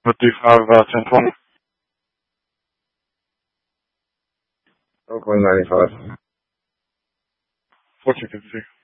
What do you have 1020? Oakland 95. 1452.